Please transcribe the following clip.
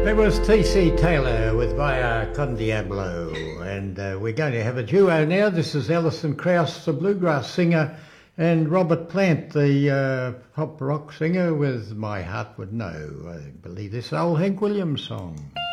It was T.C. Taylor with Via Con Diablo, and we're going to have a duo now. This is Alison Krauss, the bluegrass singer, and Robert Plant, the pop rock singer, with My Heart Would Know. I believe this old Hank Williams song.